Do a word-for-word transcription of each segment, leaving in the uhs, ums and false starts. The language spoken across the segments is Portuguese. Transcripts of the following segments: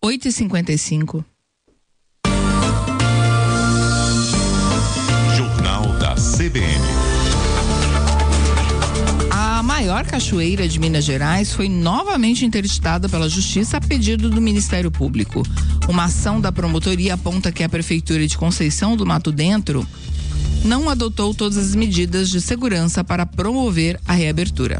oito e cinquenta e cinco. Jornal da C B N. A maior cachoeira de Minas Gerais foi novamente interditada pela Justiça a pedido do Ministério Público. Uma ação da promotoria aponta que a Prefeitura de Conceição do Mato Dentro não adotou todas as medidas de segurança para promover a reabertura.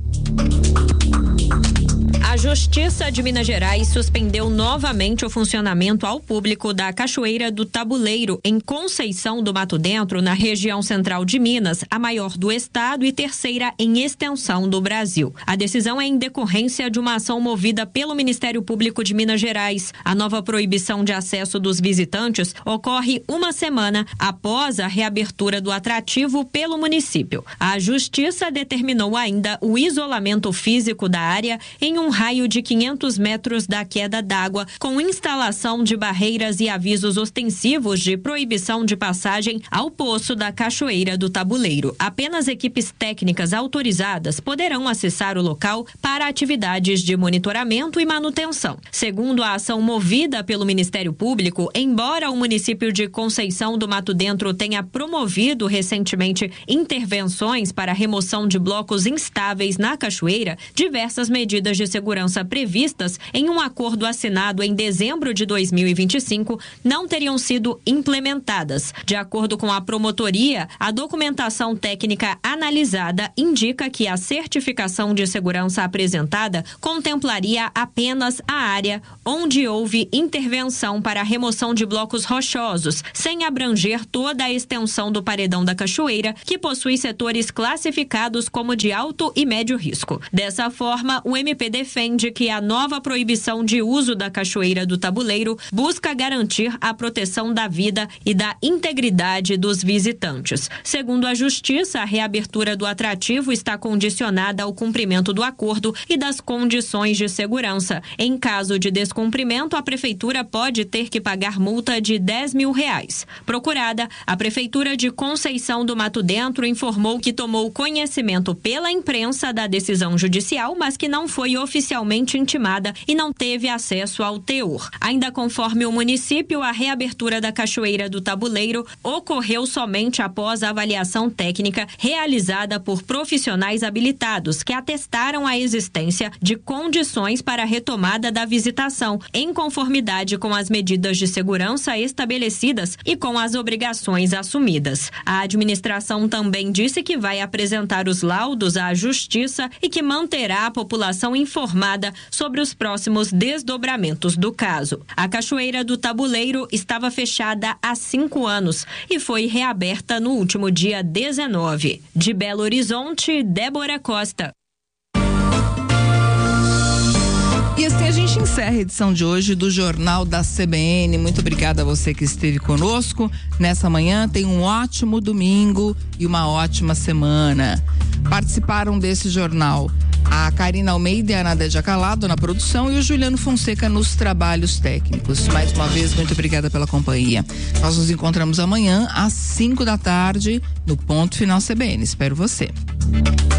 A Justiça de Minas Gerais suspendeu novamente o funcionamento ao público da Cachoeira do Tabuleiro, em Conceição do Mato Dentro, na região central de Minas, a maior do estado e terceira em extensão do Brasil. A decisão é em decorrência de uma ação movida pelo Ministério Público de Minas Gerais. A nova proibição de acesso dos visitantes ocorre uma semana após a reabertura do atrativo pelo município. A Justiça determinou ainda o isolamento físico da área em um raio de quinhentos metros da queda d'água, com instalação de barreiras e avisos ostensivos de proibição de passagem ao poço da Cachoeira do Tabuleiro. Apenas equipes técnicas autorizadas poderão acessar o local para atividades de monitoramento e manutenção. Segundo a ação movida pelo Ministério Público, embora o município de Conceição do Mato Dentro tenha promovido recentemente intervenções para a remoção de blocos instáveis na cachoeira, diversas medidas de segurança previstas em um acordo assinado em dezembro de dois mil e vinte e cinco não teriam sido implementadas. De acordo com a promotoria, a documentação técnica analisada indica que a certificação de segurança apresentada contemplaria apenas a área onde houve intervenção para a remoção de blocos rochosos, sem abranger toda a extensão do paredão da cachoeira, que possui setores classificados como de alto e médio risco. Dessa forma, o M P defende que a nova proibição de uso da Cachoeira do Tabuleiro busca garantir a proteção da vida e da integridade dos visitantes. Segundo a Justiça, a reabertura do atrativo está condicionada ao cumprimento do acordo e das condições de segurança. Em caso de descumprimento, a Prefeitura pode ter que pagar multa de dez mil reais. Procurada, a Prefeitura de Conceição do Mato Dentro informou que tomou conhecimento pela imprensa da decisão judicial, mas que não foi oficialmente intimada e não teve acesso ao teor. Ainda conforme o município, a reabertura da Cachoeira do Tabuleiro ocorreu somente após a avaliação técnica realizada por profissionais habilitados que atestaram a existência de condições para a retomada da visitação, em conformidade com as medidas de segurança estabelecidas e com as obrigações assumidas. A administração também disse que vai apresentar os laudos à Justiça e que manterá a população informada sobre os próximos desdobramentos do caso. A Cachoeira do Tabuleiro estava fechada há cinco anos e foi reaberta no último dia dezenove. De Belo Horizonte, Débora Costa. E assim a gente encerra a edição de hoje do Jornal da C B N. Muito obrigada a você que esteve conosco nessa manhã. Tenha um ótimo domingo e uma ótima semana. Participaram desse jornal a Karina Almeida e a Nadédia Calado na produção e o Juliano Fonseca nos trabalhos técnicos. Mais uma vez, muito obrigada pela companhia. Nós nos encontramos amanhã às cinco da tarde no Ponto Final C B N. Espero você.